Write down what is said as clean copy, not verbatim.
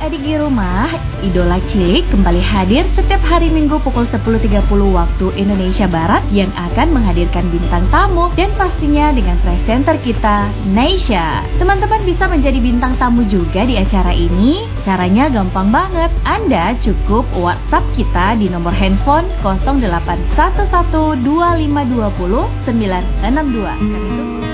adik-adik di rumah, Idola Cilik kembali hadir setiap hari Minggu pukul 10.30 waktu Indonesia Barat yang akan menghadirkan bintang tamu dan pastinya dengan presenter kita, Naysha. Teman-teman bisa menjadi bintang tamu juga di acara ini. Caranya gampang banget. Anda cukup WhatsApp kita di nomor handphone 08112520 962. Karena itu